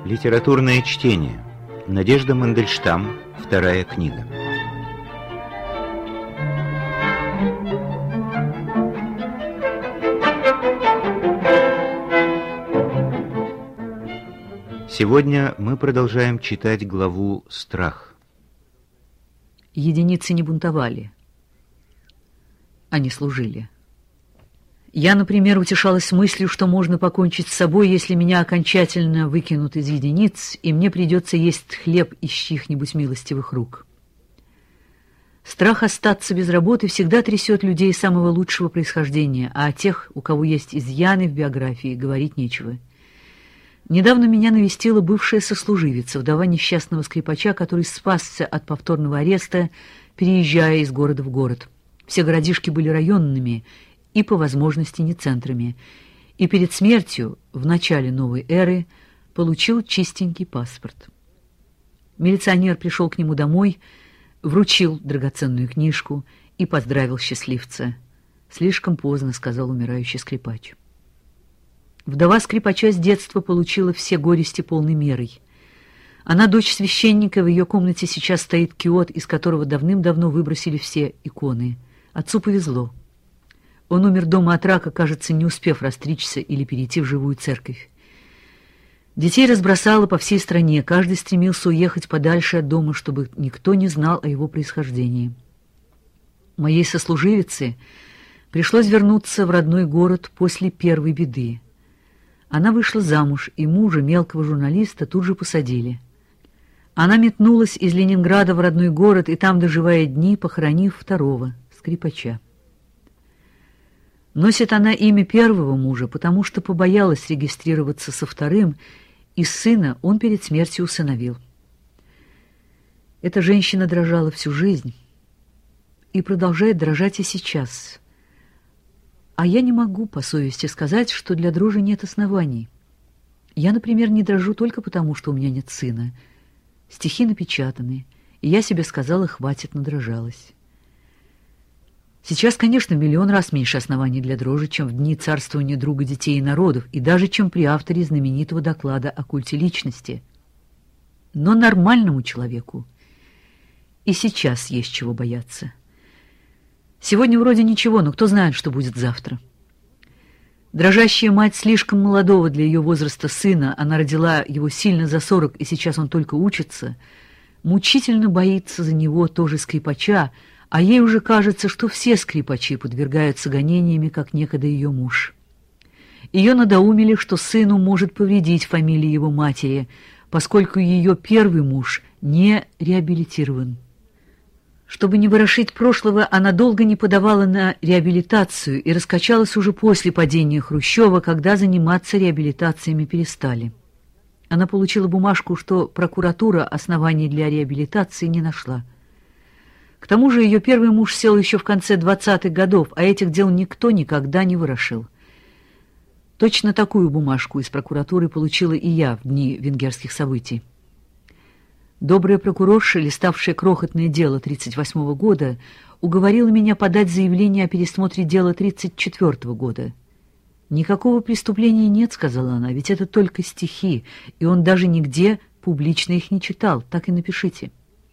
Литературное чтение. Надежда Мандельштам. Вторая книга. Сегодня мы продолжаем читать главу «Страх». Единицы не бунтовали. Они служили. Я, например, утешалась мыслью, что можно покончить с собой, если меня окончательно выкинут из единиц, и мне придется есть хлеб из чьих-нибудь милостивых рук. Страх остаться без работы всегда трясет людей самого лучшего происхождения, а о тех, у кого есть изъяны в биографии, говорить нечего. Недавно меня навестила бывшая сослуживица, вдова несчастного скрипача, который спасся от повторного ареста, переезжая из города в город. Все городишки были районными и, по возможности, не центрами, и перед смертью, в начале новой эры, получил чистенький паспорт. Милиционер пришел к нему домой, вручил драгоценную книжку и поздравил счастливца. «Слишком поздно», — сказал умирающий скрипач. Вдова скрипача с детства получила все горести полной мерой. Она дочь священника, в ее комнате сейчас стоит киот, из которого давным-давно выбросили все иконы. Отцу повезло. Он умер дома от рака, кажется, не успев растричься или перейти в живую церковь. Детей разбросало по всей стране, каждый стремился уехать подальше от дома, чтобы никто не знал о его происхождении. Моей сослуживице пришлось вернуться в родной город после первой беды. Она вышла замуж, и мужа, мелкого журналиста, тут же посадили. Она метнулась из Ленинграда в родной город, и там, доживая дни, похоронив второго, скрипача. Носит она имя первого мужа, потому что побоялась регистрироваться со вторым, и сына он перед смертью усыновил. Эта женщина дрожала всю жизнь и продолжает дрожать и сейчас. А я не могу по совести сказать, что для дрожи нет оснований. Я, например, не дрожу только потому, что у меня нет сына. Стихи напечатаны, и я себе сказала, хватит, надрожалась. Сейчас, конечно, в миллион раз меньше оснований для дрожи, чем в дни царствования друга детей и народов, и даже чем при авторе знаменитого доклада о культе личности. Но нормальному человеку и сейчас есть чего бояться. Сегодня вроде ничего, но кто знает, что будет завтра. Дрожащая мать слишком молодого для ее возраста сына, она родила его сильно за 40, и сейчас он только учится, мучительно боится за него тоже скрипача, а ей уже кажется, что все скрипачи подвергаются гонениями, как некогда ее муж. Ее надоумили, что сыну может повредить фамилия его матери, поскольку ее первый муж не реабилитирован. Чтобы не ворошить прошлого, она долго не подавала на реабилитацию и раскачалась уже после падения Хрущева, когда заниматься реабилитациями перестали. Она получила бумажку, что прокуратура оснований для реабилитации не нашла. К тому же ее первый муж сел еще в конце 20-х годов, а этих дел никто никогда не ворошил. Точно такую бумажку из прокуратуры получила и я в дни венгерских событий. Добрая прокурорша, листавшая крохотное дело 1938 года, уговорила меня подать заявление о пересмотре дела 1934 года. «Никакого преступления нет», — сказала она, — «ведь это только стихи, и он даже нигде публично их не читал, так и напишите».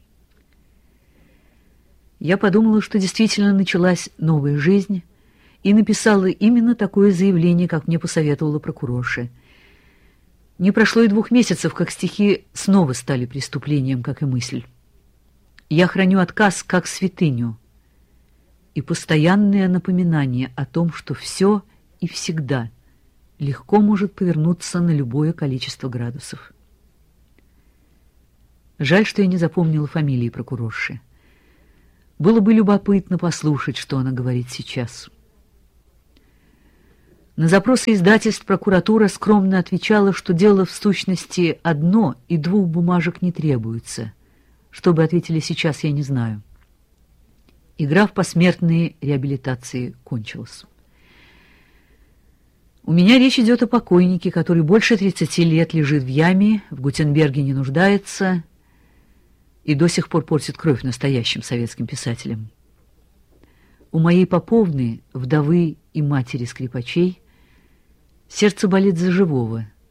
Я подумала, что действительно началась новая жизнь, и написала именно такое заявление, как мне посоветовала прокурорша. Не прошло и 2 месяцев, как стихи снова стали преступлением, как и мысль. Я храню отказ как святыню и постоянное напоминание о том, что все и всегда легко может повернуться на любое количество градусов. Жаль, что я не запомнила фамилии прокурорши. Было бы любопытно послушать, что она говорит сейчас. На запросы издательств прокуратура скромно отвечала, что дело в сущности одно, и 2 бумажек не требуется. Что бы ответили сейчас, я не знаю. Игра в посмертные реабилитации кончилась. У меня речь идет о покойнике, который больше 30 лет лежит в яме, в Гутенберге не нуждается и до сих пор портит кровь настоящим советским писателям. У моей Поповны, вдовы и матери скрипачей, сердце болит за живого,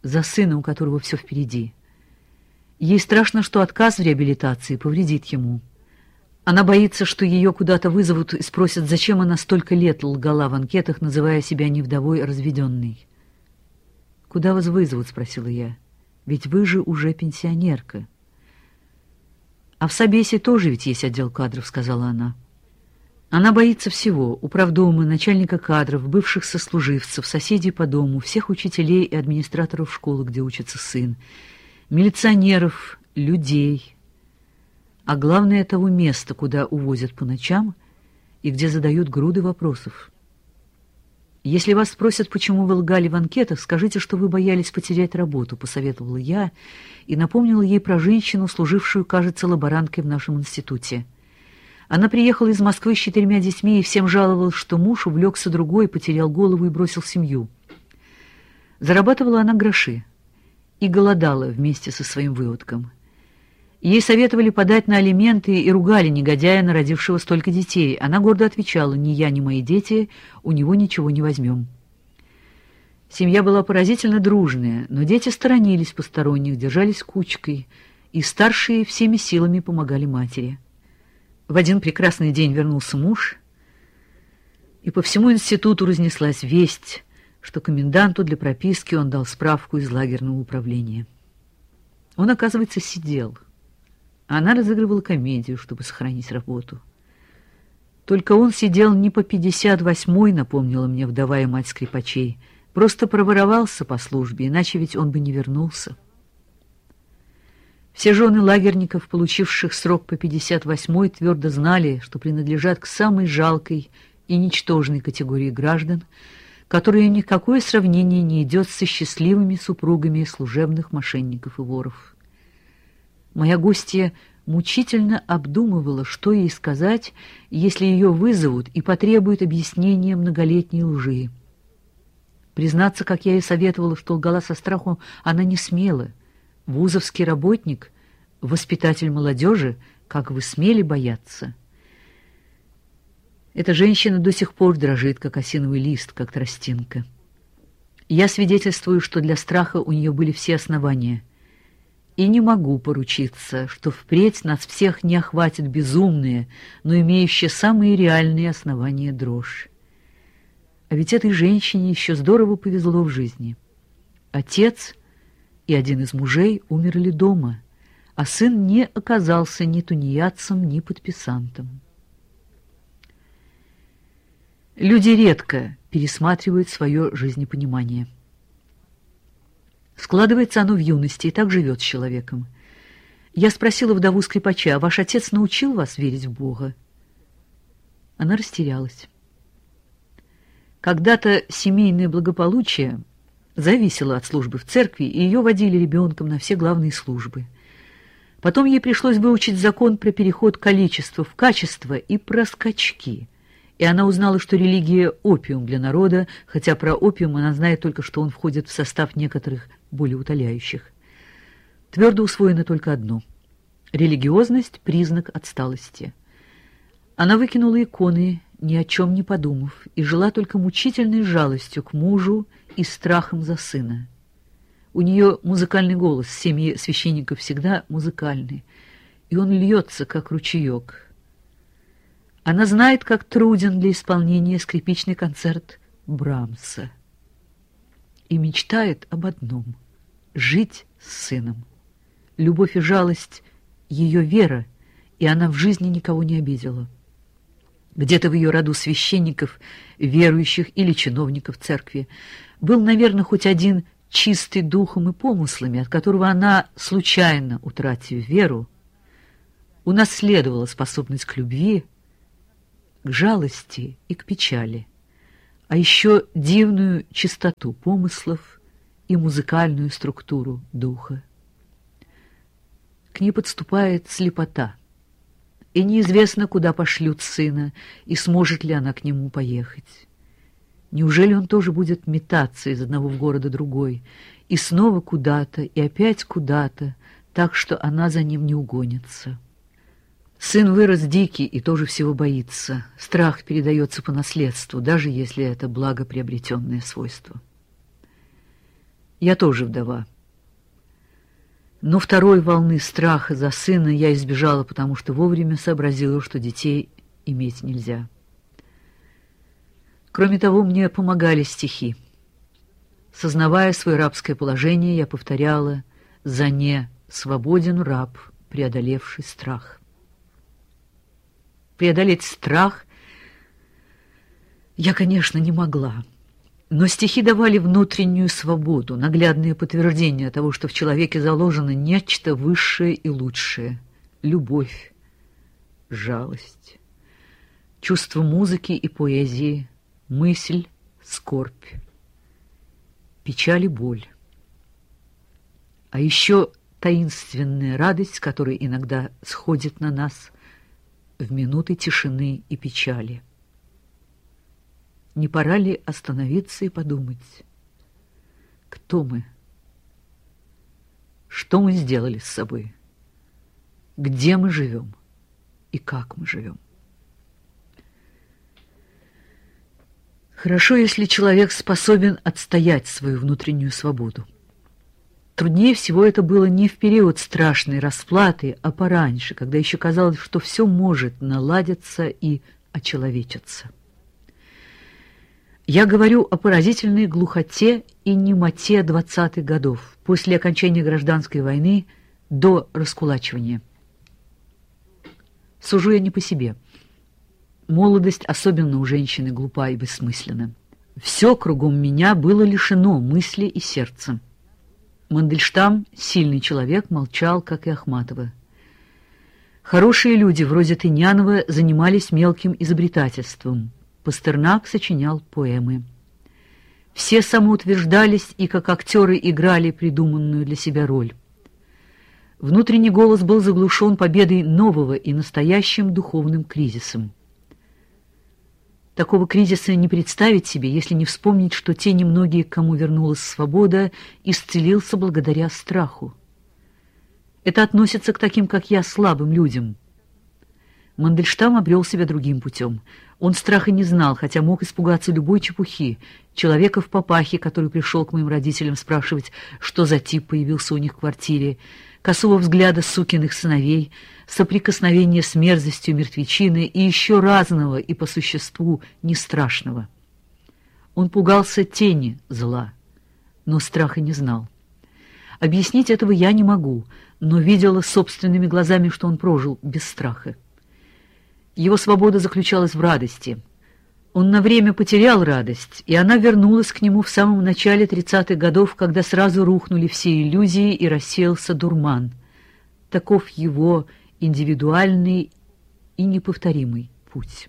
за сына, у которого все впереди. Ей страшно, что отказ в реабилитации повредит ему. Она боится, что ее куда-то вызовут и спросят, зачем она столько лет лгала в анкетах, называя себя не вдовой, а разведенной. «Куда вас вызовут?» — спросила я. «Ведь вы же уже пенсионерка». «А в Собесе тоже ведь есть отдел кадров», — сказала она. Она боится всего — управдома, начальника кадров, бывших сослуживцев, соседей по дому, всех учителей и администраторов школы, где учится сын, милиционеров, людей, а главное — того места, куда увозят по ночам и где задают груды вопросов. «Если вас спросят, почему вы лгали в анкетах, скажите, что вы боялись потерять работу», — посоветовала я и напомнила ей про женщину, служившую, кажется, лаборанткой в нашем институте. Она приехала из Москвы с 4 детьми и всем жаловалась, что муж увлекся другой, потерял голову и бросил семью. Зарабатывала она гроши и голодала вместе со своим выводком. Ей советовали подать на алименты и ругали негодяя, народившего столько детей. Она гордо отвечала: «Ни я, ни мои дети, у него ничего не возьмем». Семья была поразительно дружная, но дети сторонились посторонних, держались кучкой, и старшие всеми силами помогали матери. В один прекрасный день вернулся муж, и по всему институту разнеслась весть, что коменданту для прописки он дал справку из лагерного управления. Он, оказывается, сидел. Она разыгрывала комедию, чтобы сохранить работу. Только он сидел не по 58-й, напомнила мне вдова и мать скрипачей, просто проворовался по службе, иначе ведь он бы не вернулся. Все жены лагерников, получивших срок по 58-й, твердо знали, что принадлежат к самой жалкой и ничтожной категории граждан, которая ни в какое сравнение не идет со счастливыми супругами служебных мошенников и воров. Моя гостья мучительно обдумывала, что ей сказать, если ее вызовут и потребуют объяснения многолетней лжи. Признаться, как я и советовала, что лгала со страху, она не смела. Вузовский работник, воспитатель молодежи, как вы смели бояться? Эта женщина до сих пор дрожит, как осиновый лист, как тростинка. Я свидетельствую, что для страха у нее были все основания. И не могу поручиться, что впредь нас всех не охватит безумная, но имеющая самые реальные основания дрожь. А ведь этой женщине еще здорово повезло в жизни. Отец и один из мужей умерли дома, а сын не оказался ни тунеядцем, ни подписантом. Люди редко пересматривают свое жизнепонимание. Складывается оно в юности и так живет с человеком. Я спросила вдову скрипача: «А ваш отец научил вас верить в Бога?» Она растерялась. Когда-то семейное благополучие зависело от службы в церкви, и ее водили ребенком на все главные службы. Потом ей пришлось выучить закон про переход количества в качество и про скачки. И она узнала, что религия — опиум для народа, хотя про опиум она знает только, что он входит в состав некоторых более утоляющих. Твердо усвоено только одно — религиозность — признак отсталости. Она выкинула иконы, ни о чем не подумав, и жила только мучительной жалостью к мужу и страхом за сына. У нее музыкальный голос, семьи священников всегда музыкальный, и он льется, как ручеек. Она знает, как труден для исполнения скрипичный концерт Брамса, и мечтает об одном — жить с сыном. Любовь и жалость — ее вера, и она в жизни никого не обидела. Где-то в ее роду священников, верующих или чиновников церкви был, наверное, хоть один чистый духом и помыслами, от которого она, случайно утратив веру, унаследовала способность к любви, к жалости и к печали, а еще дивную чистоту помыслов и музыкальную структуру духа. К ней подступает слепота, и неизвестно, куда пошлют сына, и сможет ли она к нему поехать. Неужели он тоже будет метаться из одного в города другой, и снова куда-то, и опять куда-то, так что она за ним не угонится? Сын вырос дикий и тоже всего боится. Страх передается по наследству, даже если это благоприобретенное свойство. Я тоже вдова. Но второй волны страха за сына я избежала, потому что вовремя сообразила, что детей иметь нельзя. Кроме того, мне помогали стихи. Сознавая свое рабское положение, я повторяла «За не свободен раб, преодолевший страх». Преодолеть страх я, конечно, не могла. Но стихи давали внутреннюю свободу, наглядное подтверждение того, что в человеке заложено нечто высшее и лучшее — любовь, жалость, чувство музыки и поэзии, мысль, скорбь, печаль и боль. А еще таинственная радость, которая иногда сходит на нас в минуты тишины и печали. Не пора ли остановиться и подумать, кто мы, что мы сделали с собой, где мы живем и как мы живем? Хорошо, если человек способен отстоять свою внутреннюю свободу. Труднее всего это было не в период страшной расплаты, а пораньше, когда еще казалось, что все может наладиться и очеловечиться. Я говорю о поразительной глухоте и немоте 20-х годов, после окончания гражданской войны до раскулачивания. Сужу я не по себе. Молодость, особенно у женщины, глупа и бессмысленна. Все кругом меня было лишено мысли и сердца. Мандельштам, сильный человек, молчал, как и Ахматова. Хорошие люди, вроде Тынянова, занимались мелким изобретательством. Пастернак сочинял поэмы. Все самоутверждались и как актеры играли придуманную для себя роль. Внутренний голос был заглушен победой нового и настоящим духовным кризисом. Такого кризиса не представить себе, если не вспомнить, что те немногие, кому вернулась свобода, исцелился благодаря страху. Это относится к таким, как я, слабым людям. Мандельштам обрел себя другим путем. Он страха не знал, хотя мог испугаться любой чепухи. Человека в папахе, который пришел к моим родителям спрашивать, что за тип появился у них в квартире, косого взгляда сукиных сыновей, соприкосновения с мерзостью мертвечины и еще разного и по существу не страшного. Он пугался тени зла, но страха не знал. Объяснить этого я не могу, но видела собственными глазами, что он прожил без страха. Его свобода заключалась в радости. Он на время потерял радость, и она вернулась к нему в самом начале 30-х годов, когда сразу рухнули все иллюзии и рассеялся дурман. Таков его индивидуальный и неповторимый путь.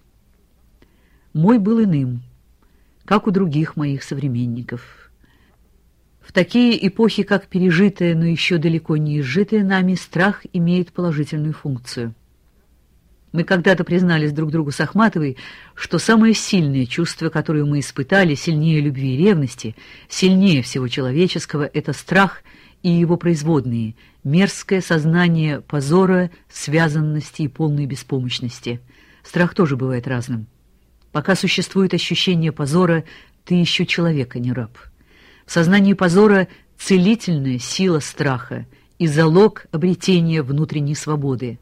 Мой был иным, как у других моих современников. В такие эпохи, как пережитая, но еще далеко не изжитая нами, страх имеет положительную функцию. Мы когда-то признались друг другу с Ахматовой, что самое сильное чувство, которое мы испытали, сильнее любви и ревности, сильнее всего человеческого, это страх и его производные, мерзкое сознание позора, связанности и полной беспомощности. Страх тоже бывает разным. Пока существует ощущение позора, ты еще человек, а не раб. В сознании позора целительная сила страха и залог обретения внутренней свободы.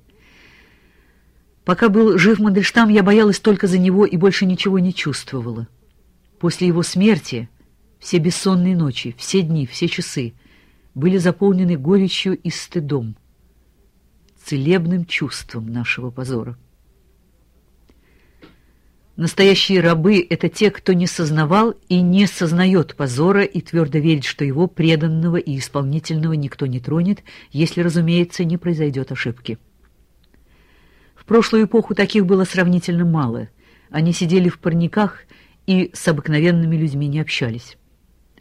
Пока был жив Мандельштам, я боялась только за него и больше ничего не чувствовала. После его смерти все бессонные ночи, все дни, все часы были заполнены горечью и стыдом, целебным чувством нашего позора. Настоящие рабы — это те, кто не сознавал и не сознает позора и твердо верит, что его преданного и исполнительного никто не тронет, если, разумеется, не произойдет ошибки. В прошлую эпоху таких было сравнительно мало. Они сидели в парниках и с обыкновенными людьми не общались.